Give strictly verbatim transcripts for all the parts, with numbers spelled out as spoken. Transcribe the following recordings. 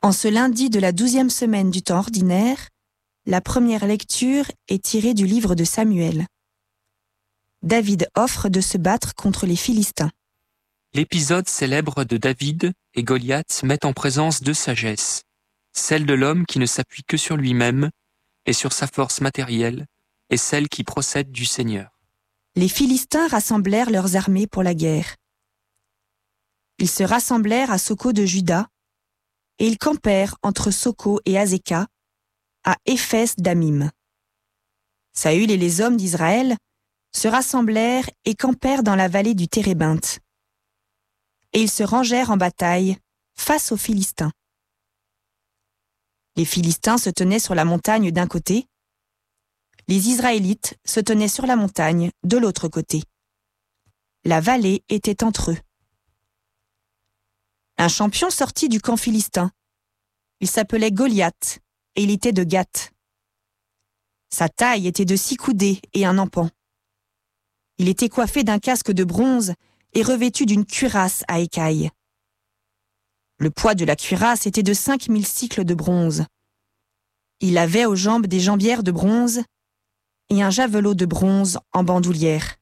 En ce lundi de la douzième semaine du temps ordinaire, la première lecture est tirée du livre de Samuel. David offre de se battre contre les Philistins. L'épisode célèbre de David et Goliath met en présence deux sagesses, celle de l'homme qui ne s'appuie que sur lui-même et sur sa force matérielle, et celle qui procède du Seigneur. Les Philistins rassemblèrent leurs armées pour la guerre. Ils se rassemblèrent à Soko de Juda, et ils campèrent entre Soko et Azéka, à Éphès d'Amim. Saül et les hommes d'Israël se rassemblèrent et campèrent dans la vallée du Térébinthe. Et ils se rangèrent en bataille face aux Philistins. Les Philistins se tenaient sur la montagne d'un côté, les Israélites se tenaient sur la montagne de l'autre côté. La vallée était entre eux. Un champion sortit du camp philistin. Il s'appelait Goliath et il était de Gath. Sa taille était de six coudées et un empan. Il était coiffé d'un casque de bronze et revêtu d'une cuirasse à écailles. Le poids de la cuirasse était de cinq mille cycles de bronze. Il avait aux jambes des jambières de bronze et un javelot de bronze en bandoulière.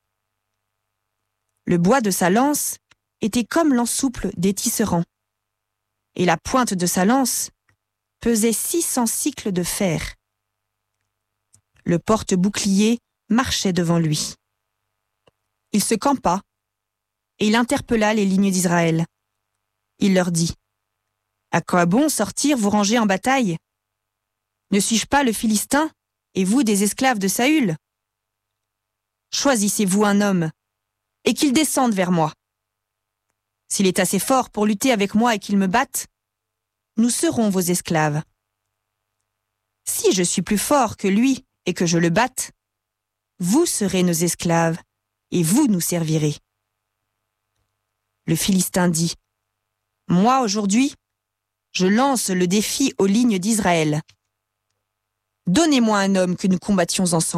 Le bois de sa lance était comme l'ensouple des tisserands, et la pointe de sa lance pesait six cents cycles de fer. Le porte-bouclier marchait devant lui. Il se campa, et il interpella les lignes d'Israël. Il leur dit : « À quoi bon sortir vous ranger en bataille ? Ne suis-je pas le Philistin, et vous des esclaves de Saül ? Choisissez-vous un homme, et qu'il descende vers moi. S'il est assez fort pour lutter avec moi et qu'il me batte, nous serons vos esclaves. Si je suis plus fort que lui et que je le batte, vous serez nos esclaves, et vous nous servirez. » Le Philistin dit : « Moi, aujourd'hui, je lance le défi aux lignes d'Israël. Donnez-moi un homme que nous combattions ensemble. »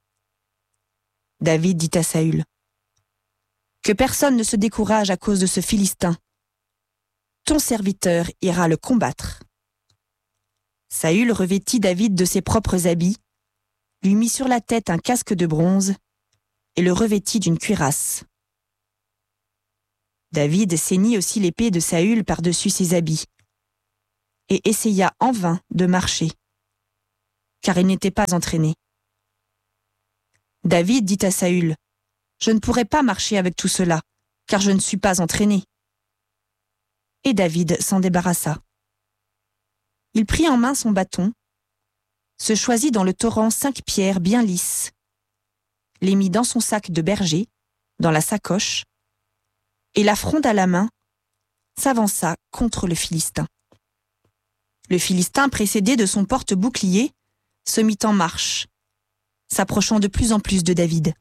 David dit à Saül : « Que personne ne se décourage à cause de ce Philistin. Ton serviteur ira le combattre. » Saül revêtit David de ses propres habits, lui mit sur la tête un casque de bronze et le revêtit d'une cuirasse. David ceignit aussi l'épée de Saül par-dessus ses habits et essaya en vain de marcher, car il n'était pas entraîné. David dit à Saül : « Je ne pourrai pas marcher avec tout cela, car je ne suis pas entraîné. » Et David s'en débarrassa. Il prit en main son bâton, se choisit dans le torrent cinq pierres bien lisses, les mit dans son sac de berger, dans la sacoche, et la fronde à la main, s'avança contre le Philistin. Le Philistin, précédé de son porte-bouclier, se mit en marche, s'approchant de plus en plus de David.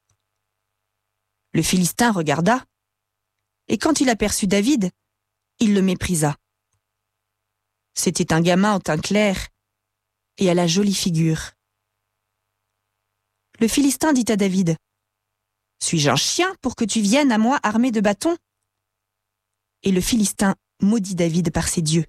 Le Philistin regarda, et quand il aperçut David, il le méprisa. C'était un gamin au teint clair et à la jolie figure. Le Philistin dit à David : « Suis-je un chien pour que tu viennes à moi armé de bâtons ? » Et le Philistin maudit David par ses dieux.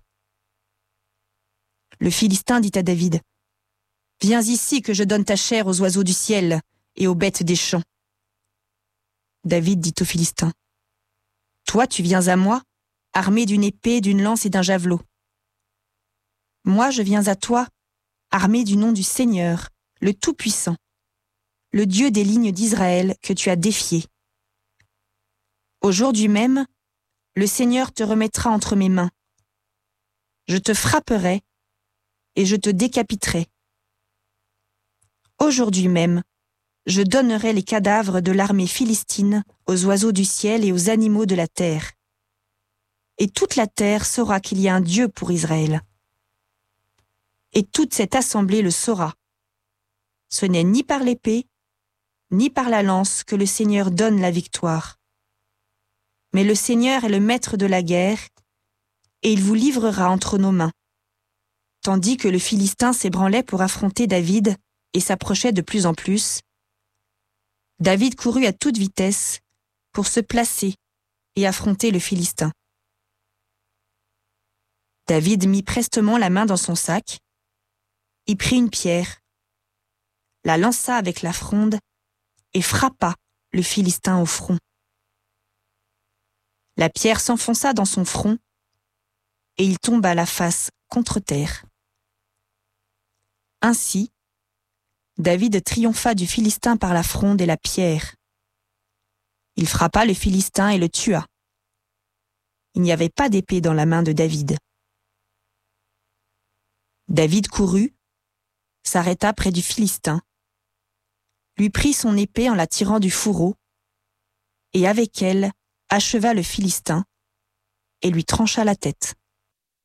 Le Philistin dit à David : « Viens ici que je donne ta chair aux oiseaux du ciel et aux bêtes des champs. » David dit au Philistin : « Toi, tu viens à moi, armé d'une épée, d'une lance et d'un javelot. Moi, je viens à toi, armé du nom du Seigneur, le Tout-Puissant, le Dieu des lignes d'Israël que tu as défié. Aujourd'hui même, le Seigneur te remettra entre mes mains. Je te frapperai et je te décapiterai. Aujourd'hui même, je donnerai les cadavres de l'armée philistine aux oiseaux du ciel et aux animaux de la terre. Et toute la terre saura qu'il y a un Dieu pour Israël. Et toute cette assemblée le saura. Ce n'est ni par l'épée, ni par la lance que le Seigneur donne la victoire. Mais le Seigneur est le maître de la guerre, et il vous livrera entre nos mains. » Tandis que le Philistin s'ébranlait pour affronter David et s'approchait de plus en plus, David courut à toute vitesse pour se placer et affronter le Philistin. David mit prestement la main dans son sac, y prit une pierre, la lança avec la fronde et frappa le Philistin au front. La pierre s'enfonça dans son front et il tomba la face contre terre. Ainsi, David triompha du Philistin par la fronde et la pierre. Il frappa le Philistin et le tua. Il n'y avait pas d'épée dans la main de David. David courut, s'arrêta près du Philistin, lui prit son épée en la tirant du fourreau, et avec elle acheva le Philistin et lui trancha la tête.